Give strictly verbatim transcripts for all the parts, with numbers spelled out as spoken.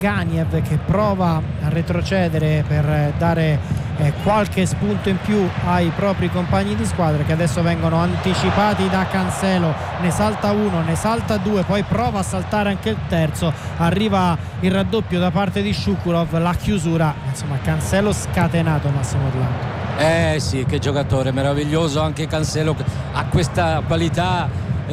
Ganiev che prova a retrocedere per dare eh, qualche spunto in più ai propri compagni di squadra, che adesso vengono anticipati da Cancelo. Ne salta uno, ne salta due, poi prova a saltare anche il terzo, arriva il raddoppio da parte di Shukurov, la chiusura, insomma Cancelo scatenato. Massimo Orlando, eh sì, che giocatore meraviglioso anche Cancelo, ha questa qualità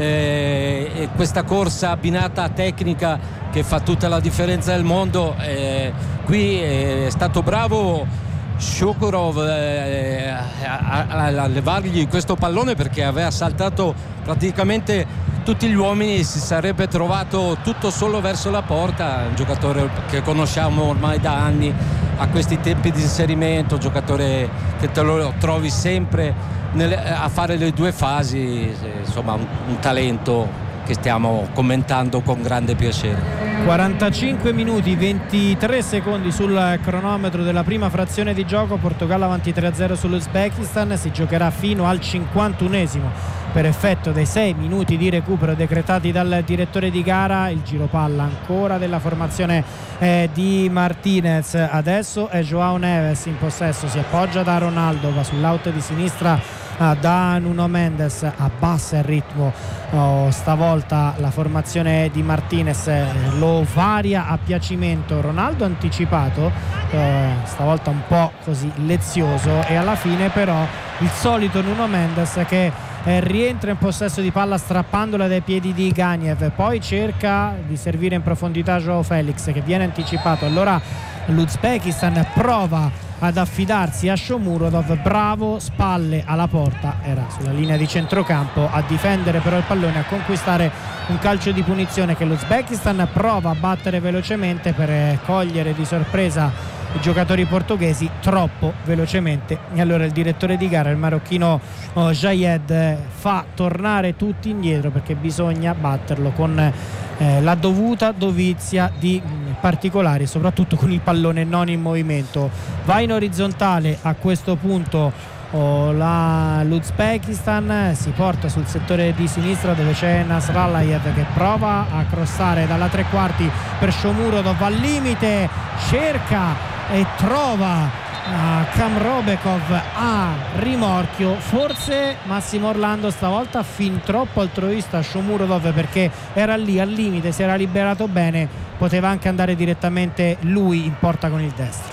eh, e questa corsa abbinata a tecnica che fa tutta la differenza del mondo. Eh, qui è stato bravo Shukurov eh, a, a, a levargli questo pallone, perché aveva saltato praticamente tutti gli uomini e si sarebbe trovato tutto solo verso la porta. Un giocatore che conosciamo ormai da anni, a questi tempi di inserimento, giocatore che te lo trovi sempre nelle, a fare le due fasi, insomma un, un talento che stiamo commentando con grande piacere. quarantacinque minuti ventitré secondi sul cronometro della prima frazione di gioco. Portogallo avanti tre a zero sull'Uzbekistan. Si giocherà fino al cinquantunesimo per effetto dei sei minuti di recupero decretati dal direttore di gara. Il giro palla ancora della formazione eh, di Martinez. Adesso è Joao Neves in possesso, si appoggia da Ronaldo, va sull'out di sinistra da Nuno Mendes, abbassa il ritmo oh, stavolta la formazione di Martinez, lo varia a piacimento. Ronaldo anticipato, eh, stavolta un po' così lezioso, e alla fine però il solito Nuno Mendes che eh, rientra in possesso di palla strappandola dai piedi di Ganiev, poi cerca di servire in profondità Joao Felix che viene anticipato. Allora l'Uzbekistan prova ad affidarsi a Shomurodov, bravo, spalle alla porta, era sulla linea di centrocampo, a difendere però il pallone, a conquistare un calcio di punizione che l'Uzbekistan prova a battere velocemente per cogliere di sorpresa i giocatori portoghesi troppo velocemente, e allora il direttore di gara, il marocchino oh, Jayed, fa tornare tutti indietro perché bisogna batterlo con eh, la dovuta dovizia di mh, particolari, soprattutto con il pallone non in movimento. Va in orizzontale a questo punto oh, la, l'Uzbekistan, si porta sul settore di sinistra dove c'è Nasrallayev che prova a crossare dalla tre quarti per Shomurodov, al limite cerca e trova uh, Kamrobekov a rimorchio. Forse Massimo Orlando stavolta fin troppo altruista Shomurodov, perché era lì al limite, si era liberato bene, poteva anche andare direttamente lui in porta con il destro.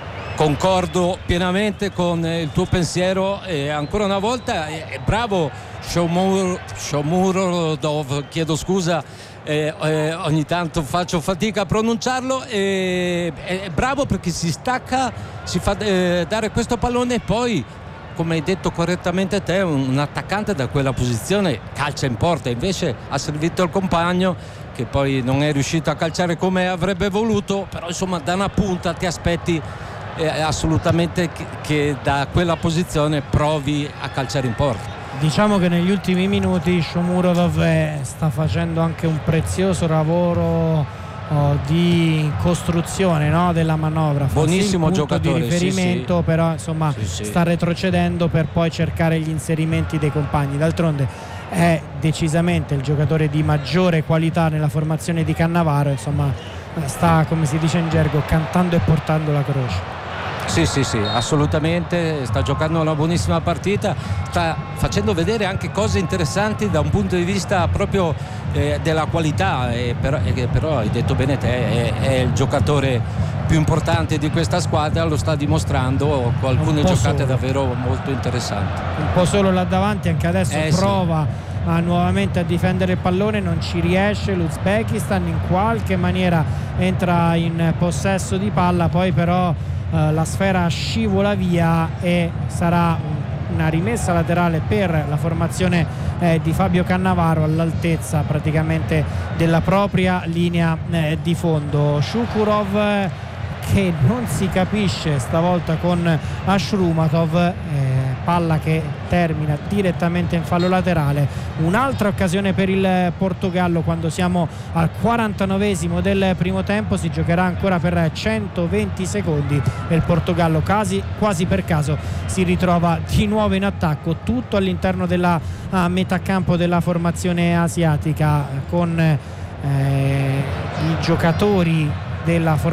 Concordo pienamente con il tuo pensiero e ancora una volta è bravo Shomur, Shomurodov, chiedo scusa, eh, eh, ogni tanto faccio fatica a pronunciarlo, eh, è bravo perché si stacca, si fa eh, dare questo pallone e poi, come hai detto correttamente te, un, un attaccante da quella posizione calcia in porta, invece ha servito il compagno che poi non è riuscito a calciare come avrebbe voluto, però insomma da una punta ti aspetti eh, assolutamente che, che da quella posizione provi a calciare in porta. Diciamo che negli ultimi minuti Shomurodov sta facendo anche un prezioso lavoro oh, di costruzione, no, della manovra. Buonissimo punto giocatore di riferimento, sì, sì. però insomma sì, sì. sta retrocedendo per poi cercare gli inserimenti dei compagni. D'altronde è decisamente il giocatore di maggiore qualità nella formazione di Cannavaro, insomma sta, come si dice in gergo, cantando e portando la croce. Sì, sì, sì, assolutamente, sta giocando una buonissima partita, sta facendo vedere anche cose interessanti da un punto di vista proprio eh, della qualità, e però, e però hai detto bene te, è, è il giocatore più importante di questa squadra, lo sta dimostrando con alcune giocate solo. Davvero molto interessanti. Un po' solo là davanti, anche adesso eh, prova sì. a, nuovamente a difendere il pallone, non ci riesce l'Uzbekistan, in qualche maniera entra in possesso di palla, poi però la sfera scivola via e sarà una rimessa laterale per la formazione eh, di Fabio Cannavaro all'altezza praticamente della propria linea eh, di fondo. Shukurov eh, che non si capisce stavolta con Ashrumatov, eh, palla che termina direttamente in fallo laterale. Un'altra occasione per il Portogallo quando siamo al quarantanovesimo del primo tempo, si giocherà ancora per centoventi secondi e il Portogallo quasi, quasi per caso si ritrova di nuovo in attacco, tutto all'interno della uh, metà campo della formazione asiatica, con eh, i giocatori della formazione